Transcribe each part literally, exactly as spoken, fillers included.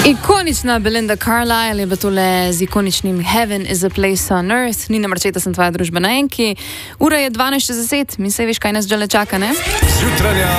Ikonična Belinda Carlisle je bila tole z ikoničnim Heaven is a place on earth. Nina Marčeta, sem tvoja družba na Enki. Ura je dvanajst šestdeset, mi se veš, kaj nas žele čaka, ne? Jutranja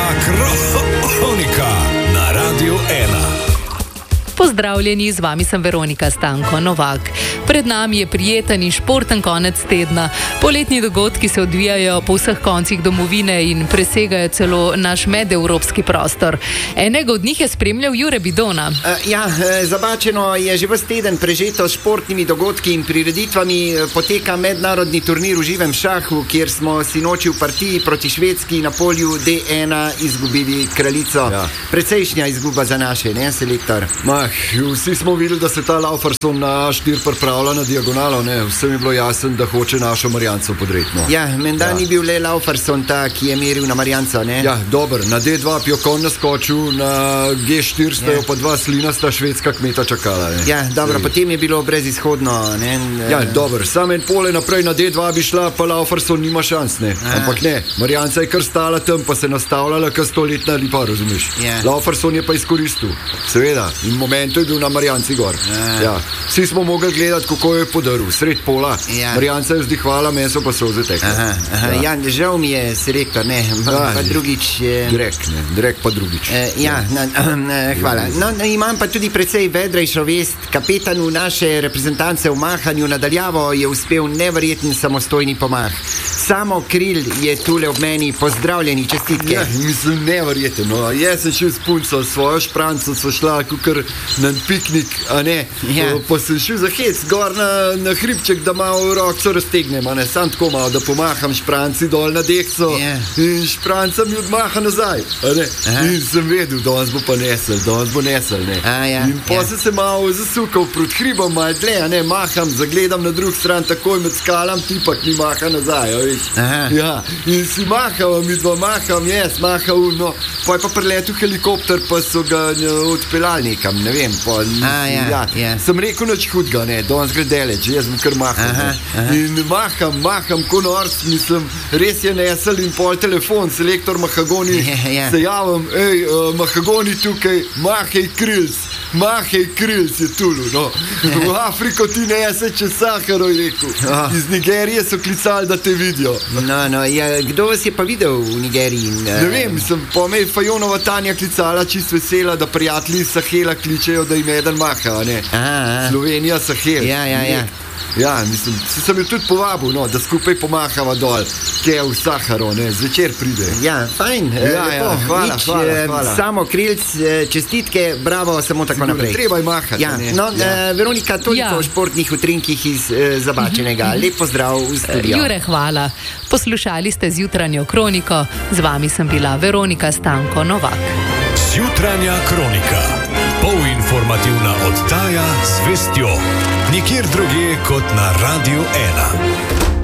kronika na Radiu ena. Pozdravljeni, z vami sem Veronika Stanko Novak. Pred nami je prijeten in športen konec tedna. Poletni dogodki se odvijajo po vseh koncih domovine in presegajo celo naš medevropski prostor. Enega od njih je spremljal Jure Bidona. Uh, ja, zabačeno je že ves teden prežeto s športnimi dogodki in prireditvami. Poteka mednarodni turnir v živem šahu, kjer smo sinoči v partiji proti Švedski na polju D ena izgubili kraljico. Ja. Precejšnja izguba za naše, ne, selektor? Mah, vsi smo videli, da se ta Lauferson na štir pripravlja na diagonalo, ne? Vsem je bilo jasno, da hoče našo Marjanco podreti. No. Ja, menda ja. Ni bil le Lauferson ta, ki je meril na Marjanco, ne? Ja, dober, na D dva Pjokon naskočil, na G štiri stajo ja. Pa dva slinasta švedska kmeta čakala, ne? Ja, dobro, Sej. Potem je bilo brezizhodno, ne? Ja, dober, sam en pole naprej na D dva bi šla, pa Lauferson nima šans, ne? A. Ampak ne, Marjanca je kar stala tam, pa se nastavljala kar stoletna lipa, razumeš? Ja. Lauferson je pa izkoristil, seveda, in momentu je bil na Marjanci gor. Ja. Vsi smo mogli gledati, kako je podaril, sred pola. Ja. Marjanca je vzdihvala, meso pa so vzetekle. Aha, aha. Ja. Ja, žal mi je, si rekel, ne, pa, pa drugič. Je... Drek, ne, drek pa drugič. E, ja, ja. Na, na, hvala. No, imam pa tudi precej vedrejšo vest. Kapetanu naše reprezentance v mahanju nadaljavo je uspel neverjeten samostojni pomah. Samo Kril je tule ob meni, pozdravljeni, čestitke. Ja, mislim, neverjeten, no. Jaz sem šel s punco, svojo špranco, so šla kukar na piknik, a ne, ja. Pa sem šel za hec, gor na, na hribček, da malo rokco raztegnem, a ne, sam tako malo, da pomaham špranci dol na dekco, ja. In špranca mi odmaha nazaj, a ne, aha. In sem vedel, danes bo pa nesel, danes bo nesel, ne, a, ja. In pa ja. Sem se malo zasukal proti hribom, malo dle, a ne, maham, zagledam na drug stran, takoj med skalam, tipak mi maha nazaj, a veš, ja, in si mahal, mi dva maham, jaz mahal, no, pa je pa preletel helikopter, pa so ga odpeljali nekam, ne vem, pa a, ja, ja. Ja. Sem rekel nič hudga, ne, danes gre deleč, jaz bom kar mahal, aha, aha. In maham, maham, ko norc, mislim, res je nesel in pol telefon, selektor Mahagoni, ja, ja. Se javim, ej, uh, Mahagoni tukaj, mahej Krilc, mahej Krilc je tulu, no, v Afriko ti nese čez Saharo, je rekel, oh. Iz Nigerije so klicali, da te vidijo. No, no, ja, kdo vas je pa videl v Nigeriji? Ne vem, sem pa me Fajonova Tanja klicala, čist vesela, da prijatelji Sahela kličejo, da im eden maha, ne? Aha, Slovenija, Sahel. Ja, ja, ja. Ja, mislim, sem jo tudi povabil, no, da skupaj pomahava dol, kje je v Saharo, ne, zvečer pride. Ja, fajn, ja, ja, hvala, nič, hvala, hvala. Samo Krilc, čestitke, bravo, samo tako Sigurno, naprej. Treba je mahati, ja. Ne. No, ja. uh, Veronika, toliko ja. O športnih utrinkih iz uh, Zabačenega. Lep pozdrav v studio. Jure, hvala. Poslušali ste Zjutranjo kroniko, z vami sem bila Veronika Stanko Novak. Zjutranja kronika. Polinformativna oddaja z vestjo. Nikjer drugje kot na Radiu ena.